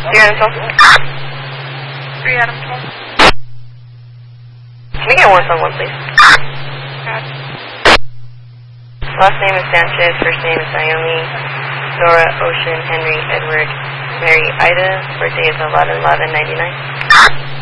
3 Adam 12? 3 Adam 12. Can we get 171, please? Last name is Sanchez, first name is Naomi, Nora, Ocean, Henry, Edward, Mary, Ida. Birthday is 11/11/99.